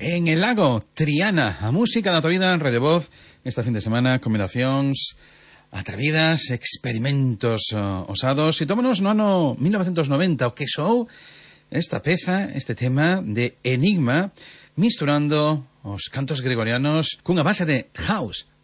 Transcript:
en el lago Triana, a música da tua vida en Radio Voz. Esta fin de semana, combinacións atrevidas, experimentos osados. E tómanos no ano 1990, o que soou esta peza, este tema de Enigma, misturando os cantos gregorianos cunha base de house.